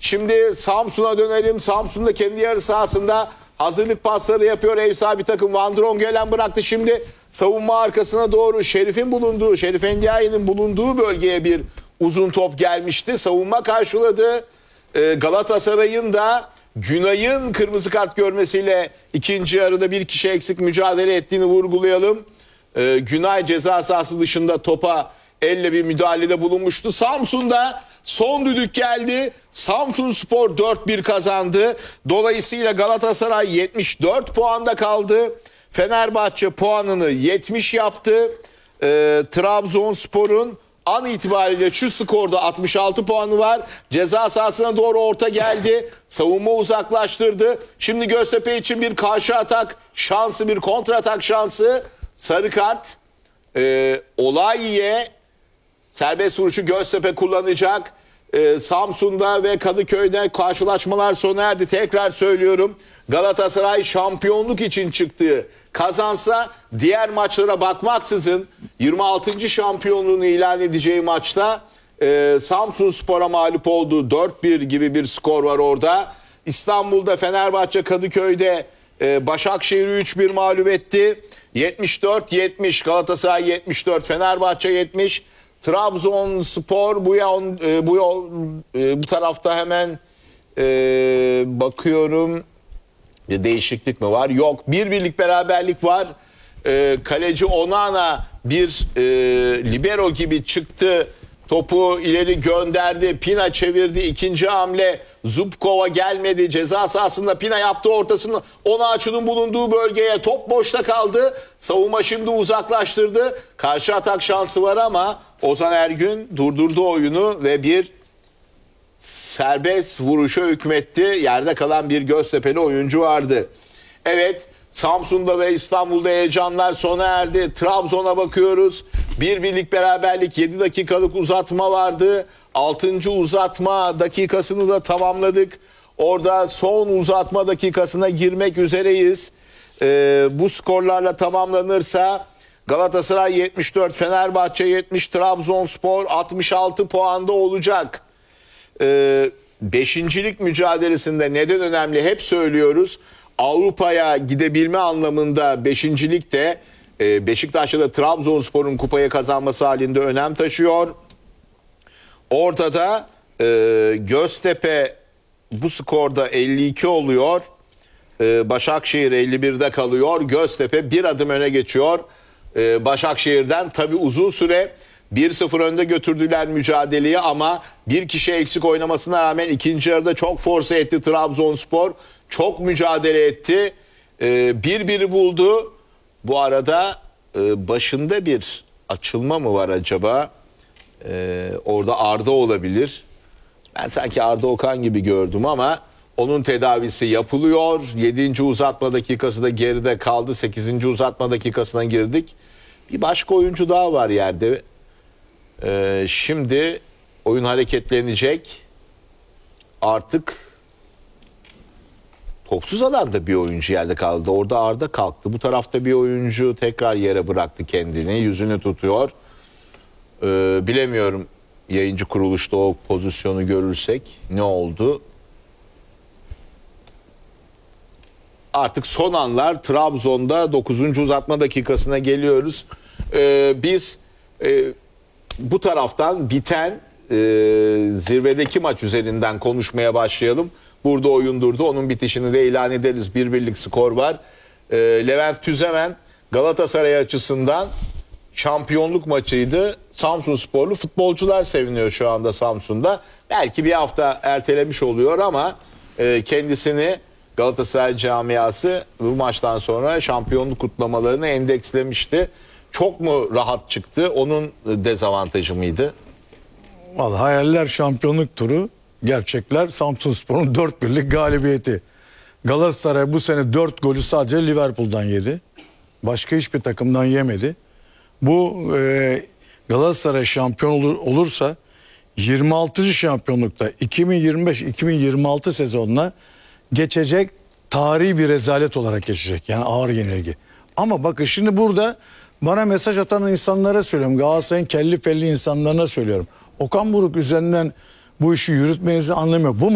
Şimdi Samsun'a dönelim. Samsun'da kendi yarı sahasında hazırlık pasları yapıyor. Ev sahibi takım Van Drongelen bıraktı. Şimdi savunma arkasına doğru Şerif Endiaye'nin bulunduğu bölgeye bir uzun top gelmişti. Savunma karşıladı. Galatasaray'ın da Günay'ın kırmızı kart görmesiyle ikinci yarıda bir kişi eksik mücadele ettiğini vurgulayalım. Günay ceza sahası dışında topa elle bir müdahalede bulunmuştu. Samsun'da son düdük geldi. Samsunspor 4-1 kazandı. Dolayısıyla Galatasaray 74 puanda kaldı. Fenerbahçe puanını 70 yaptı. Trabzonspor'un an itibariyle şu skorda 66 puanı var. Ceza sahasına doğru orta geldi. Savunma uzaklaştırdı. Şimdi Göztepe için bir karşı atak şansı, bir kontra atak şansı. Sarı kart. Olayi'ye serbest vuruşu Göztepe kullanacak. Samsun'da ve Kadıköy'de karşılaşmalar sona erdi. Tekrar söylüyorum. Galatasaray şampiyonluk için çıktığı kazansa diğer maçlara bakmaksızın 26. şampiyonluğunu ilan edeceği maçta Samsunspor'a mağlup oldu. 4-1 gibi bir skor var orada. İstanbul'da Fenerbahçe Kadıköy'de Başakşehir'i 3-1 mağlup etti. 74-70 Galatasaray 74 Fenerbahçe 70. Trabzonspor bu tarafta hemen bakıyorum. Değişiklik mi var? Yok. Bir birlik beraberlik var. Kaleci Onana bir libero gibi çıktı. Topu ileri gönderdi. Pina çevirdi. İkinci hamle Zubkova gelmedi. Ceza sahasında Pina yaptı ortasını. Onaçu'nun bulunduğu bölgeye top boşta kaldı. Savunma şimdi uzaklaştırdı. Karşı atak şansı var ama Ozan Ergün durdurdu oyunu ve bir serbest vuruşa hükmetti. Yerde kalan bir Göztepe'li oyuncu vardı. Evet, Samsun'da ve İstanbul'da heyecanlar sona erdi. Trabzon'a bakıyoruz. Bir birlik beraberlik 7 dakikalık uzatma vardı. 6. uzatma dakikasını da tamamladık. Orada son uzatma dakikasına girmek üzereyiz. Bu skorlarla tamamlanırsa Galatasaray 74, Fenerbahçe 70, Trabzonspor 66 puanda olacak. Beşincilik mücadelesinde neden önemli hep söylüyoruz. Avrupa'ya gidebilme anlamında beşincilik de Beşiktaş'ta da Trabzonspor'un kupayı kazanması halinde önem taşıyor. Orada da Göztepe bu skorda 52 oluyor. Başakşehir 51'de kalıyor. Göztepe bir adım öne geçiyor. Başakşehir'den tabii uzun süre 1-0 önde götürdüler mücadeleyi ama bir kişi eksik oynamasına rağmen ikinci yarıda çok force etti Trabzonspor. Çok mücadele etti. 1-1'i buldu. Bu arada başında bir açılma mı var acaba? Orada Arda olabilir. Ben sanki Arda Okan gibi gördüm ama onun tedavisi yapılıyor. 7. uzatma dakikası da geride kaldı. 8. uzatma dakikasına girdik. Bir başka oyuncu daha var yerde. Şimdi oyun hareketlenecek. Artık topsuz alanda bir oyuncu yerde kaldı. Orada Arda kalktı. Bu tarafta bir oyuncu tekrar yere bıraktı kendini. Yüzünü tutuyor. Bilemiyorum yayıncı kuruluşta o pozisyonu görürsek ne oldu? Artık son anlar Trabzon'da 9. uzatma dakikasına geliyoruz. Biz bu taraftan biten zirvedeki maç üzerinden konuşmaya başlayalım. Burada oyun durdu. Onun bitişini de ilan ederiz. 1-1'lik skor var. Levent Tüzemen Galatasaray açısından şampiyonluk maçıydı. Samsunsporlu futbolcular seviniyor şu anda Samsun'da. Belki bir hafta ertelemiş oluyor ama kendisini Galatasaray camiası bu maçtan sonra şampiyonluk kutlamalarını endekslemişti. Çok mu rahat çıktı? Onun dezavantajı mıydı? Vallahi hayaller şampiyonluk turu, gerçekler Samsunspor'un 4-1'lik galibiyeti. Galatasaray bu sene 4 golü sadece Liverpool'dan yedi. Başka hiçbir takımdan yemedi. Bu Galatasaray şampiyon olursa 26. şampiyonlukta 2025-2026 sezonuna geçecek, tarihi bir rezalet olarak geçecek. Yani ağır yenilgi. Ama bakın şimdi burada bana mesaj atan insanlara söylüyorum. Galatasaray'ın kelli felli insanlarına söylüyorum. Okan Buruk üzerinden bu işi yürütmenizi anlamıyor. Bu